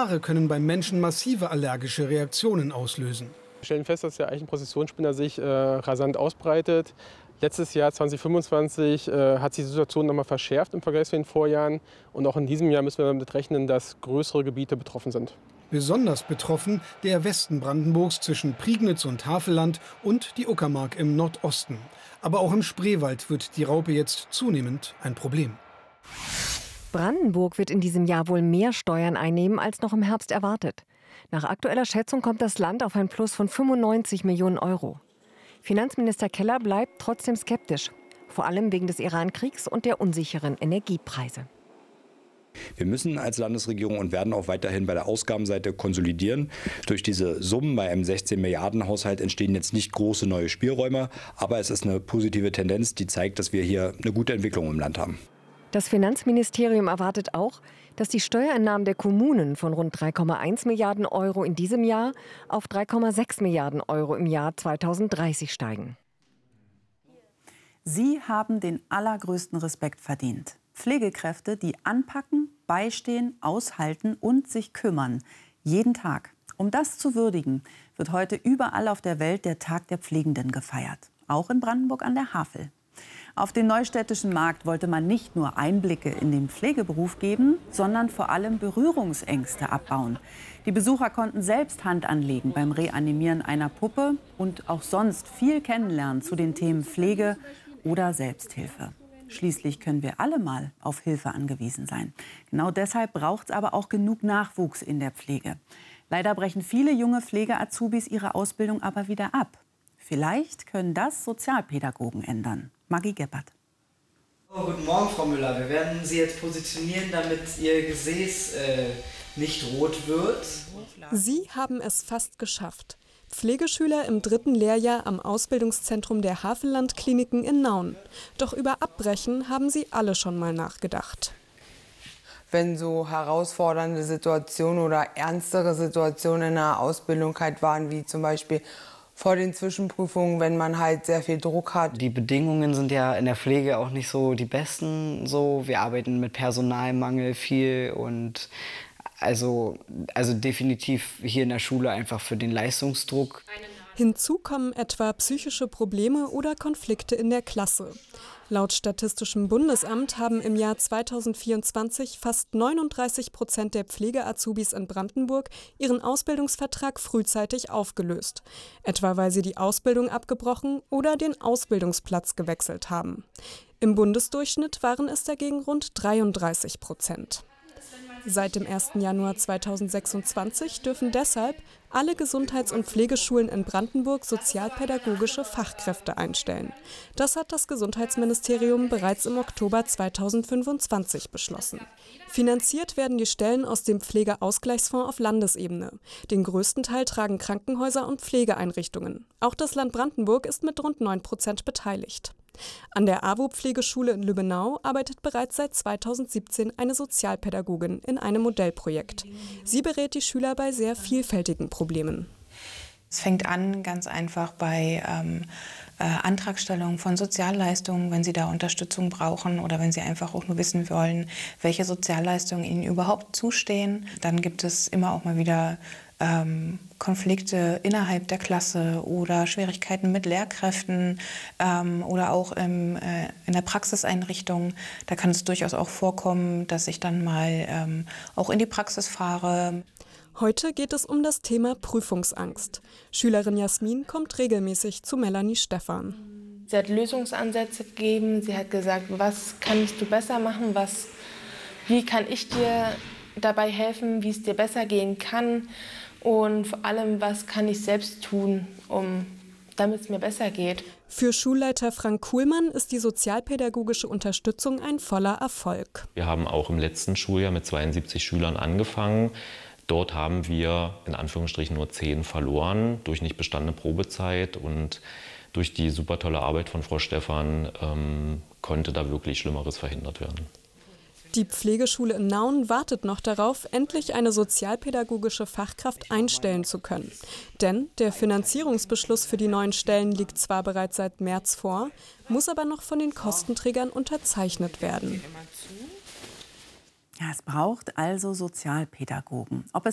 Haare können beim Menschen massive allergische Reaktionen auslösen. Wir stellen fest, dass der Eichenprozessionsspinner sich rasant ausbreitet. Letztes Jahr 2025 hat sich die Situation noch mal verschärft im Vergleich zu den Vorjahren. Und auch in diesem Jahr müssen wir damit rechnen, dass größere Gebiete betroffen sind. Besonders betroffen der Westen Brandenburgs zwischen Prignitz und Havelland und die Uckermark im Nordosten. Aber auch im Spreewald wird die Raupe jetzt zunehmend ein Problem. Brandenburg wird in diesem Jahr wohl mehr Steuern einnehmen als noch im Herbst erwartet. Nach aktueller Schätzung kommt das Land auf ein Plus von 95 Millionen Euro. Finanzminister Keller bleibt trotzdem skeptisch, vor allem wegen des Iran-Kriegs und der unsicheren Energiepreise. Wir müssen als Landesregierung und werden auch weiterhin bei der Ausgabenseite konsolidieren. Durch diese Summen bei einem 16-Milliarden-Haushalt entstehen jetzt nicht große neue Spielräume, aber es ist eine positive Tendenz, die zeigt, dass wir hier eine gute Entwicklung im Land haben. Das Finanzministerium erwartet auch, dass die Steuereinnahmen der Kommunen von rund 3,1 Milliarden Euro in diesem Jahr auf 3,6 Milliarden Euro im Jahr 2030 steigen. Sie haben den allergrößten Respekt verdient. Pflegekräfte, die anpacken, beistehen, aushalten und sich kümmern. Jeden Tag. Um das zu würdigen, wird heute überall auf der Welt der Tag der Pflegenden gefeiert. Auch in Brandenburg an der Havel. Auf dem neustädtischen Markt wollte man nicht nur Einblicke in den Pflegeberuf geben, sondern vor allem Berührungsängste abbauen. Die Besucher konnten selbst Hand anlegen beim Reanimieren einer Puppe und auch sonst viel kennenlernen zu den Themen Pflege oder Selbsthilfe. Schließlich können wir alle mal auf Hilfe angewiesen sein. Genau deshalb braucht es aber auch genug Nachwuchs in der Pflege. Leider brechen viele junge Pflege-Azubis ihre Ausbildung aber wieder ab. Vielleicht können das Sozialpädagogen ändern. Maggie Geppert. Oh, guten Morgen, Frau Müller. Wir werden Sie jetzt positionieren, damit Ihr Gesäß nicht rot wird. Sie haben es fast geschafft. Pflegeschüler im 3. Lehrjahr am Ausbildungszentrum der Havelland-Kliniken in Nauen. Doch über Abbrechen haben sie alle schon mal nachgedacht. Wenn so herausfordernde Situationen oder ernstere Situationen in der Ausbildung halt waren, wie zum Beispiel vor den Zwischenprüfungen, wenn man halt sehr viel Druck hat. Die Bedingungen sind ja in der Pflege auch nicht so die besten. Wir arbeiten mit Personalmangel viel und also definitiv hier in der Schule einfach für den Leistungsdruck. Hinzu kommen etwa psychische Probleme oder Konflikte in der Klasse. Laut Statistischem Bundesamt haben im Jahr 2024 fast 39% der Pflege-Azubis in Brandenburg ihren Ausbildungsvertrag frühzeitig aufgelöst. Etwa weil sie die Ausbildung abgebrochen oder den Ausbildungsplatz gewechselt haben. Im Bundesdurchschnitt waren es dagegen rund 33%. Seit dem 1. Januar 2026 dürfen deshalb alle Gesundheits- und Pflegeschulen in Brandenburg sozialpädagogische Fachkräfte einstellen. Das hat das Gesundheitsministerium bereits im Oktober 2025 beschlossen. Finanziert werden die Stellen aus dem Pflegeausgleichsfonds auf Landesebene. Den größten Teil tragen Krankenhäuser und Pflegeeinrichtungen. Auch das Land Brandenburg ist mit rund 9% beteiligt. An der AWO-Pflegeschule in Lübbenau arbeitet bereits seit 2017 eine Sozialpädagogin in einem Modellprojekt. Sie berät die Schüler bei sehr vielfältigen Problemen. Es fängt an ganz einfach bei Antragstellung von Sozialleistungen, wenn Sie da Unterstützung brauchen oder wenn Sie einfach auch nur wissen wollen, welche Sozialleistungen Ihnen überhaupt zustehen. Dann gibt es immer auch mal wieder Konflikte innerhalb der Klasse oder Schwierigkeiten mit Lehrkräften oder auch in der Praxiseinrichtung. Da kann es durchaus auch vorkommen, dass ich dann mal auch in die Praxis fahre. Heute geht es um das Thema Prüfungsangst. Schülerin Jasmin kommt regelmäßig zu Melanie Stephan. Sie hat Lösungsansätze gegeben. Sie hat gesagt, was kannst du besser machen, wie kann ich dir dabei helfen, wie es dir besser gehen kann. Und vor allem, was kann ich selbst tun, damit es mir besser geht. Für Schulleiter Frank Kuhlmann ist die sozialpädagogische Unterstützung ein voller Erfolg. Wir haben auch im letzten Schuljahr mit 72 Schülern angefangen. Dort haben wir in Anführungsstrichen nur 10 verloren durch nicht bestandene Probezeit. Und durch die super tolle Arbeit von Frau Stephan konnte da wirklich Schlimmeres verhindert werden. Die Pflegeschule in Nauen wartet noch darauf, endlich eine sozialpädagogische Fachkraft einstellen zu können. Denn der Finanzierungsbeschluss für die neuen Stellen liegt zwar bereits seit März vor, muss aber noch von den Kostenträgern unterzeichnet werden. Ja, es braucht also Sozialpädagogen. Ob es